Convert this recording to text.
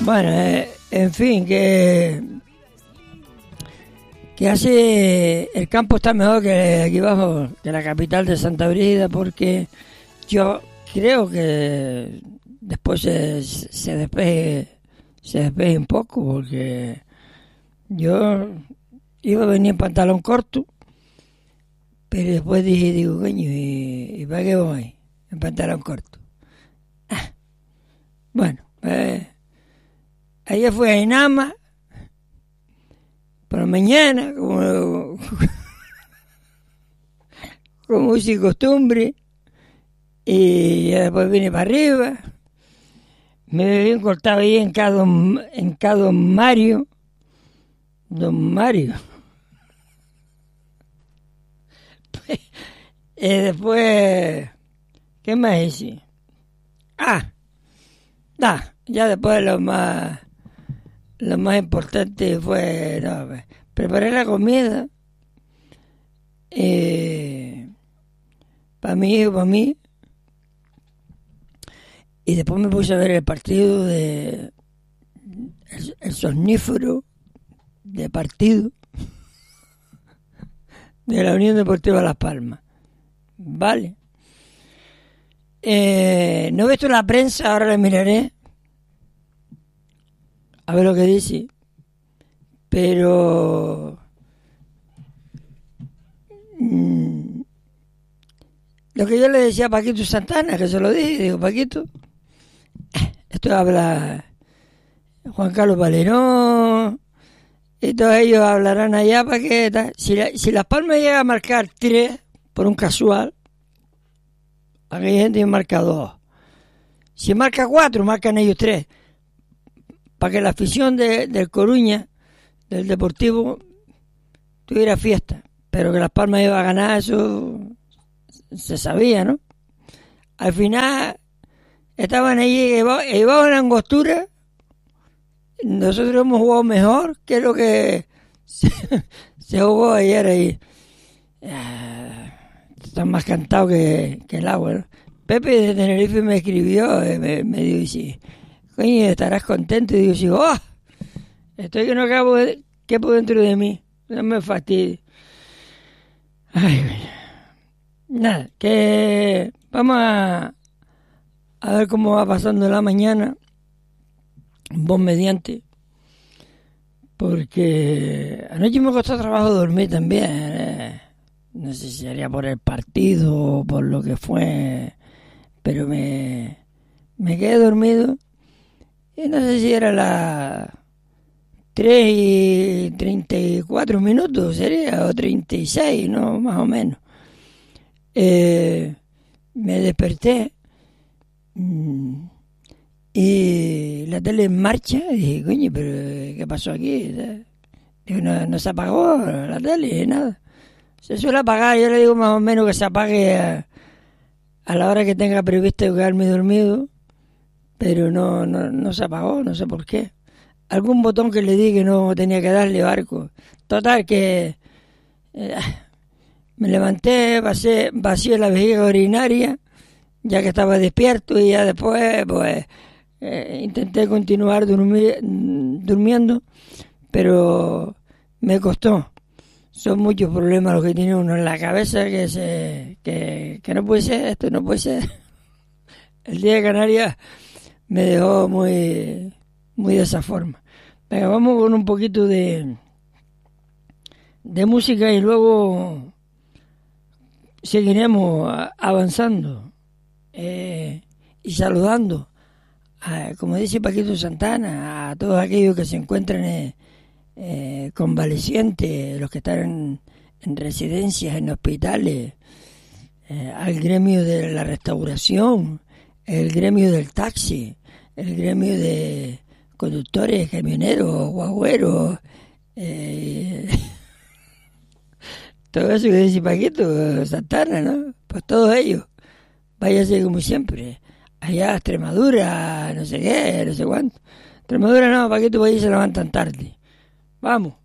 Bueno, en fin, que hace el campo está mejor que aquí abajo, que la capital de Santa Brígida, porque yo creo que después se despeje un poco, porque yo iba a venir en pantalón corto, pero después digo, coño, ¿y para qué voy en pantalón corto? Bueno, ayer fui a Inama por la mañana, como uso y costumbre, y ya después vine para arriba, me bebí un cortado ahí en cada Don Mario. Después, ¿qué más hice? Ya después lo más importante fue, preparé la comida para mi hijo, para mí, y después me puse a ver el partido el somnífero de partido de la Unión Deportiva Las Palmas. Vale. No he visto la prensa, ahora la miraré a ver lo que dice, pero lo que yo le decía a Paquito Santana, que se lo dije, digo, Paquito, esto habla Juan Carlos Valerón, y todos ellos hablarán allá para que si Las Palmas llega a marcar 3 por un casual, aquella gente marca 2. Si marca 4, marcan ellos 3. Para que la afición del Coruña, del Deportivo, tuviera fiesta. Pero que Las Palmas iba a ganar, eso se sabía, ¿no? Al final, estaban allí, llevaban una angostura. Nosotros hemos jugado mejor que lo que se jugó ayer ahí. Están más cantados que el agua, ¿no? Pepe de Tenerife me escribió, me dice, coño, estarás contento. Y digo, sí, estoy que no quepo dentro de mí, no me fastidies. Ay, nada, que vamos a ver cómo va pasando la mañana, vos mediante, porque anoche me costó trabajo dormir también, no sé si sería por el partido o por lo que fue, pero me quedé dormido y no sé si era las 3:34 sería, o 36, ¿no? Más o menos. Me desperté y la tele en marcha y dije, coño, pero ¿qué pasó aquí? Digo, no se apagó la tele, nada. Se suele apagar, yo le digo más o menos que se apague a la hora que tenga previsto quedarme dormido, pero no se apagó, no sé por qué. Algún botón que le di que no tenía que darle, barco. Total, que me levanté, vacié la vejiga urinaria, ya que estaba despierto, y ya después, pues, intenté continuar durmiendo, pero me costó. Son muchos problemas los que tiene uno en la cabeza que no puede ser, esto no puede ser. El día de Canarias me dejó muy, muy de esa forma. Venga, vamos con un poquito de música y luego seguiremos avanzando y saludando, como dice Paquito Santana, a todos aquellos que se encuentran convalecientes, los que están en residencias, en hospitales, al gremio de la restauración, el gremio del taxi, el gremio de conductores, camioneros, guagüeros, todo eso que dice Paquito Santana, ¿no? Pues todos ellos, váyase como siempre, allá a Extremadura, no sé qué, no sé cuánto. Extremadura no, Paquito, pues ahí se levantan tarde. Vamos.